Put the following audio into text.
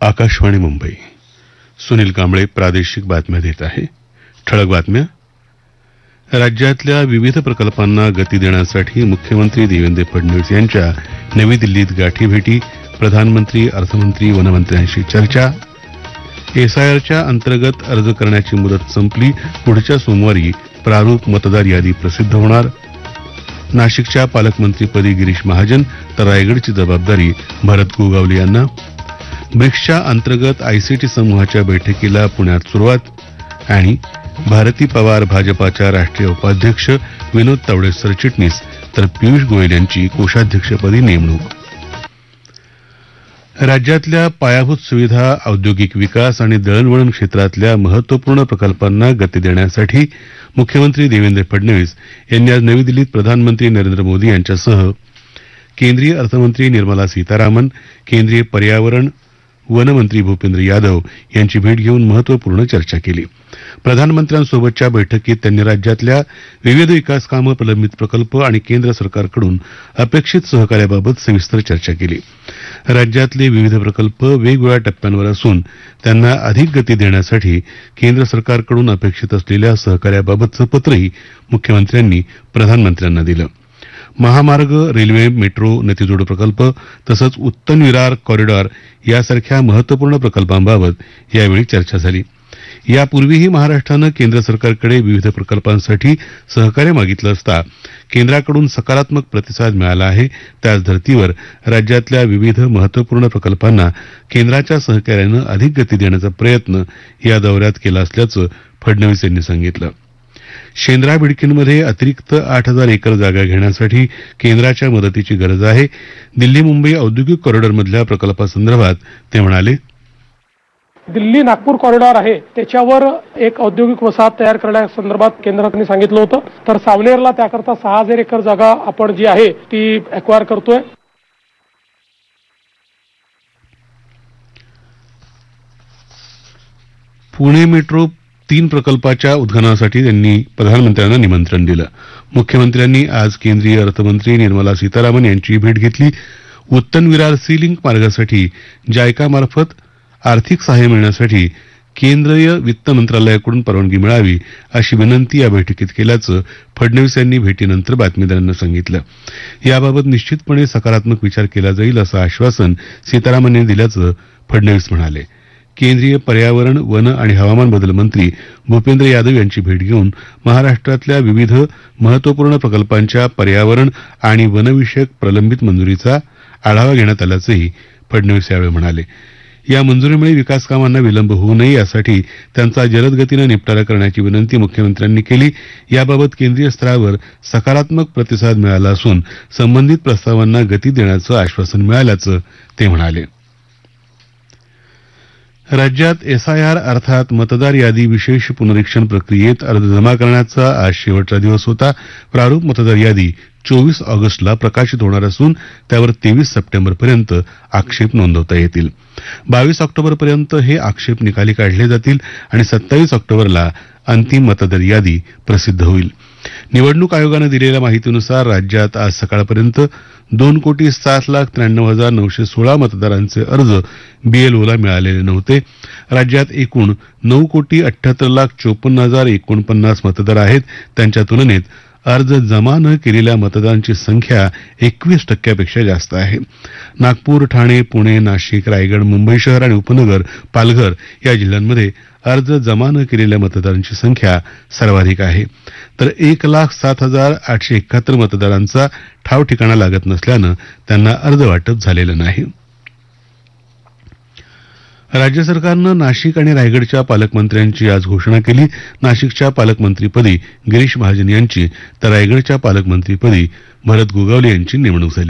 आकाशवाणी मुंबई. सुनील कांबळे प्रादेशिक बातम्या देत आहे. ठळक बातम्या. राज्यातल्या विविध प्रकल्पांना गती देण्यासाठी मुख्यमंत्री देवेंद्र फडणवीस यांच्या नवी दिल्लीत गाठीभेटी. प्रधानमंत्री, अर्थमंत्री, वनमंत्र्यांशी चर्चा. एसआयआरच्या अंतर्गत अर्ज करण्याची मुदत संपली. पुढच्या सोमवारी प्रारूप मतदार यादी प्रसिद्ध होणार. नाशिकच्या पालकमंत्रीपदी गिरीश महाजन तर रायगडची जबाबदारी भरत गोगावले यांना. ब्रिक्सच्या अंतर्गत आयसीटी समूहाच्या बैठकीला पुण्यात सुरुवात. आणि भारती पवार भाजपाच्या राष्ट्रीय उपाध्यक्ष, विनोद तावडे सरचिटणीस तर पियुष गोयल यांची कोषाध्यक्षपदी नेमणूक. राज्यातल्या पायाभूत सुविधा, औद्योगिक विकास आणि दळणवळण क्षेत्रातल्या महत्वपूर्ण प्रकल्पांना गती देण्यासाठी मुख्यमंत्री देवेंद्र फडणवीस यांनी आज नवी दिल्लीत प्रधानमंत्री नरेंद्र मोदी यांच्यासह केंद्रीय अर्थमंत्री निर्मला सीतारामन, केंद्रीय पर्यावरण वनमंत्री भूपेंद्र यादव यांची भेट घेऊन महत्वपूर्ण चर्चा केली. प्रधानमंत्र्यांसोबतच्या बैठकीत त्यांनी राज्यातल्या विविध विकास कामं, प्रलंबित प्रकल्प आणि केंद्र सरकारकडून अपेक्षित सहकार्याबाबत सविस्तर चर्चा केली. राज्यातले विविध प्रकल्प वेगवेगळ्या टप्प्यांवर असून त्यांना अधिक गती देण्यासाठी केंद्र सरकारकडून अपेक्षित असलेल्या सहकार्याबाबतचं पत्रही मुख्यमंत्र्यांनी प्रधानमंत्र्यांना दिलं. महामार्ग, रेल्वे, मेट्रो, नदीजोड प्रकल्प तसंच उत्तन विरार कॉरिडॉर यासारख्या महत्वपूर्ण प्रकल्पांबाबत यावेळी चर्चा झाली. यापूर्वीही महाराष्ट्रानं केंद्र सरकारकडे विविध प्रकल्पांसाठी सहकार्य मागितलं असता केंद्राकडून सकारात्मक प्रतिसाद मिळाला आहे. त्याच धर्तीवर राज्यातल्या विविध महत्वपूर्ण प्रकल्पांना केंद्राच्या सहकार्यानं अधिक गती देण्याचा प्रयत्न या दौऱ्यात केला असल्याचं फडणवीस यांनी सांगितलं. शेंद्रा बिडकीनमध्ये अतिरिक्त 8,000 एकर जागा घेण्यासाठी केंद्राच्या मदतीची गरज आहे. दिल्ली मुंबई औद्योगिक कॉरिडॉरमधल्या प्रकल्पासंदर्भात ते म्हणाले, दिल्ली नागपूर कॉरिडॉर आहे, त्याच्यावर एक औद्योगिक वसाहत तयार करण्यासंदर्भात केंद्राने सांगितलं होतं. तर सावनेरला त्याकरता 6,000 एकर जागा आपण जी आहे ती अक्वायर करतोय. पुणे मेट्रो 3 प्रकल्पाच्या उद्घाटनासाठी त्यांनी प्रधानमंत्र्यांना निमंत्रण दिलं. मुख्यमंत्र्यांनी आज केंद्रीय अर्थमंत्री निर्मला सीतारामन यांची भेट घेतली. उत्तन विरार सी लिंक मार्गासाठी जायकामार्फत आर्थिक सहाय्य मिळण्यासाठी केंद्रीय वित्त मंत्रालयाकडून परवानगी मिळावी अशी विनंती या बैठकीत केल्याचं फडणवीस यांनी भेटीनंतर बातमीदारांना सांगितलं. याबाबत निश्चितपणे सकारात्मक विचार केला जाईल असं आश्वासन सीतारामन यांनी दिल्याचं फडणवीस म्हणाले. केंद्रीय पर्यावरण, वन आणि हवामान बदल मंत्री भूपेंद्र यादव यांची भेट घेऊन महाराष्ट्रातल्या विविध महत्वपूर्ण प्रकल्पांच्या पर्यावरण आणि वनविषयक प्रलंबित मंजुरीचा आढावा घेण्यात आल्याचंही फडणवीस यावेळी म्हणाले. या मंजुरीमुळे विकास कामांना विलंब होऊ नये यासाठी त्यांचा जलद गतीनं निपटारा करण्याची विनंती मुख्यमंत्र्यांनी केली. याबाबत केंद्रीय स्तरावर सकारात्मक प्रतिसाद मिळाला असून संबंधित प्रस्तावांना गती देण्याचं आश्वासन मिळाल्याचं ते म्हणाले. राज्यात एसआयआर अर्थात मतदार यादी विशेष पुनरीक्षण प्रक्रियेत अर्ज जमा करण्याचा आज शेवटचा दिवस होता. प्रारूप मतदार यादी 24 ऑगस्टला प्रकाशित होणार असून त्यावर 23 सप्टेंबरपर्यंत आक्षेप नोंदवता येतील. 22 ऑक्टोबरपर्यंत हे आक्षेप निकाली काढले जातील आणि 27 ऑक्टोबरला अंतिम मतदार यादी प्रसिद्ध होईल. निवडणूक आयोगानं दिलेल्या माहितीनुसार राज्यात आज सकाळपर्यंत 2,07,93,916 मतदारांचे अर्ज बीएलओला मिळालेले नव्हते. राज्यात एकूण 9,78,54,049 मतदार आहेत. त्यांच्या तुलनेत अर्ज जमा न केलेल्या मतदारांची संख्या 21% जास्त आहे. नागपूर, ठाणे, पुणे, नाशिक, रायगड, मुंबई शहर आणि उपनगर, पालघर या जिल्ह्यांमध्ये अर्ज जमा न केलेल्या मतदारांची संख्या सर्वाधिक आहे. तर 1,07,871 मतदारांचा ठाव ठिकाणा लागत नसल्यानं त्यांना अर्ज वाटप झालेलं नाही. राज्य सरकारनं नाशिक आणि रायगडच्या पालकमंत्र्यांची आज घोषणा केली. नाशिकच्या पालकमंत्रीपदी गिरीश महाजन यांची तर रायगडच्या पालकमंत्रीपदी भरत गोगावले यांची नेमणूक झाली.